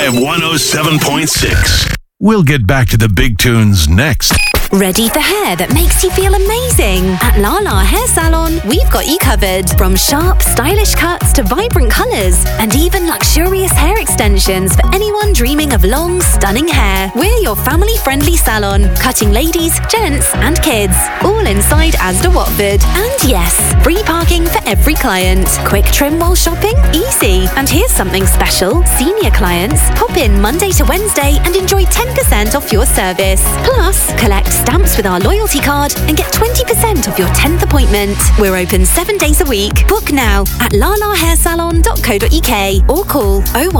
Vibe 107.6. We'll get back to the big tunes next. Ready for hair that makes you feel amazing? At Lala Hair Salon, we've got you covered. From sharp, stylish cuts to vibrant colours, and even luxurious hair extensions for anyone dreaming of long, stunning hair. We're your family-friendly salon, cutting ladies, gents and kids. All inside Asda Watford. And yes, free parking for every client. Quick trim while shopping? Easy. And here's something special. Senior clients, pop in Monday to Wednesday and enjoy 10% off your service. Plus, collect stamps with our loyalty card and get 20% off your 10th appointment. We're open 7 days a week. Book now at lalahairsalon.co.uk or call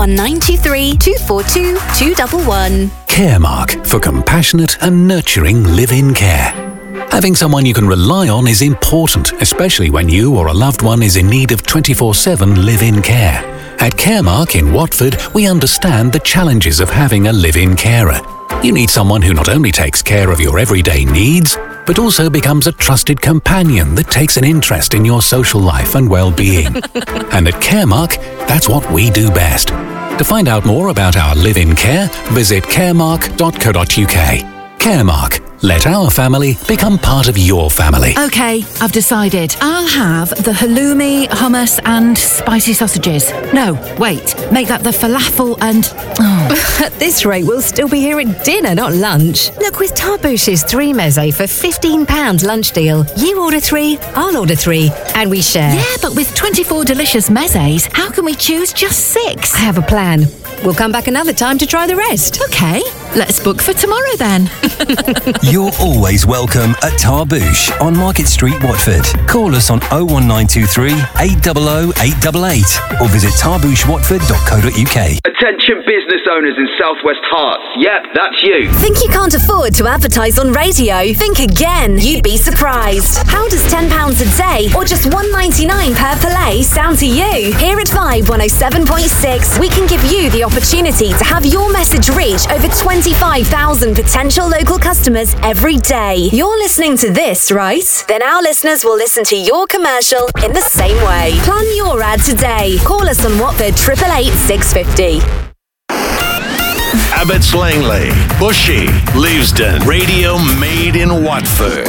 01923 242 211. Caremark, for compassionate and nurturing live-in care. Having someone you can rely on is important, especially when you or a loved one is in need of 24/7 live-in care. At Caremark in Watford, we understand the challenges of having a live-in carer. You need someone who not only takes care of your everyday needs, but also becomes a trusted companion that takes an interest in your social life and well-being. And at Caremark, that's what we do best. To find out more about our live-in care, visit caremark.co.uk. Caremark. Let our family become part of your family. OK, I've decided. I'll have the halloumi, hummus and spicy sausages. No, wait. Make that the falafel and... Oh. At this rate, we'll still be here at dinner, not lunch. Look, with Tarbouche's 3 meze for £15 lunch deal, you order 3, I'll order 3, and we share. Yeah, but with 24 delicious mezes, how can we choose just 6? I have a plan. We'll come back another time to try the rest. OK, let's book for tomorrow then. You're always welcome at Tarbouche on Market Street, Watford. Call us on 01923 800 888 or visit tarbouchewatford.co.uk. Attention business owners in Southwest Hearts. Yep, that's you. Think you can't afford to advertise on radio? Think again. You'd be surprised. How does £10 a day or just $1.99 per play sound to you? Here at Vibe 107.6, we can give you the opportunity to have your message reach over 25,000 potential local customers every day. You're listening to this, right? Then our listeners will listen to your commercial in the same way. Plan your ad today. Call us on Watford 888 650. Abbots Langley, Bushy, Leavesden. Radio made in Watford.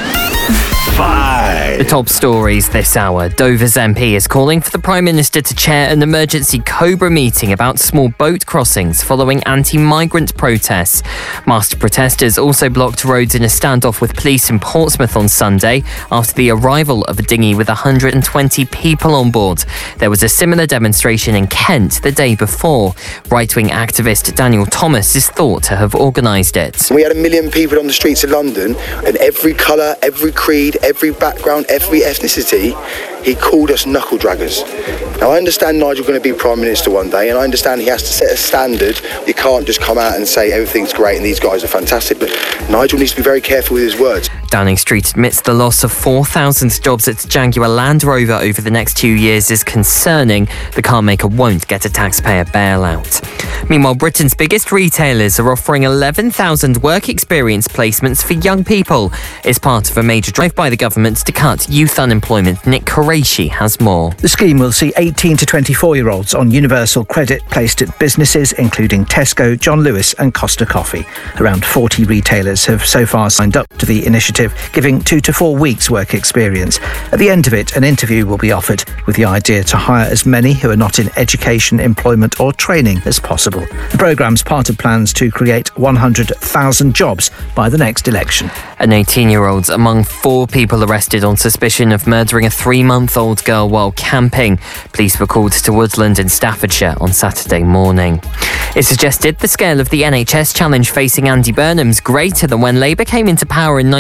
Vibe. The top stories this hour. Dover's MP is calling for the Prime Minister to chair an emergency COBRA meeting about small boat crossings following anti-migrant protests. Master protesters also blocked roads in a standoff with police in Portsmouth on Sunday after the arrival of a dinghy with 120 people on board. There was a similar demonstration in Kent the day before. Right-wing activist Daniel Thomas is thought to have organised it. We had 1 million people on the streets of London, and every colour, every creed, every background, every ethnicity, he called us knuckle draggers. Now, I understand Nigel's going to be Prime Minister one day, and I understand he has to set a standard. You can't just come out and say everything's great and these guys are fantastic, but Nigel needs to be very careful with his words. Downing Street admits the loss of 4,000 jobs at Jaguar Land Rover over the next 2 years is concerning. The car maker won't get a taxpayer bailout. Meanwhile, Britain's biggest retailers are offering 11,000 work experience placements for young people. It's part of a major drive by the government to cut youth unemployment. Nick Qureshi has more. The scheme will see 18 to 24-year-olds on universal credit placed at businesses including Tesco, John Lewis and Costa Coffee. Around 40 retailers have so far signed up to the initiative, giving 2 to 4 weeks work experience. At the end of it, an interview will be offered with the idea to hire as many who are not in education, employment or training as possible. The programme's part of plans to create 100,000 jobs by the next election. An 18-year-old's among 4 people arrested on suspicion of murdering a 3-month-old girl while camping. Police were called to Woodland in Staffordshire on Saturday morning. It's suggested the scale of the NHS challenge facing Andy Burnham's greater than when Labour came into power in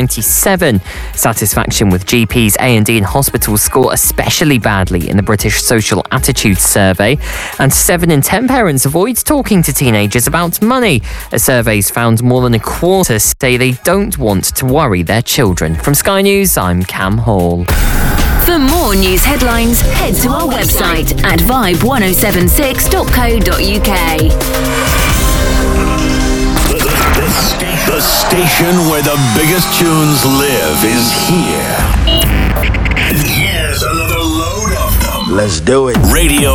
1997. Satisfaction with GPs, A&E and hospitals score especially badly in the British Social Attitudes Survey. And 7 in 10 parents avoid talking to teenagers about money. A survey's found more than a quarter say they don't want to worry their children. From Sky News, I'm Cam Hall. For more news headlines, head to our website at vibe1076.co.uk. The station where the biggest tunes live is here. Here's another load of them. Let's do it. Radio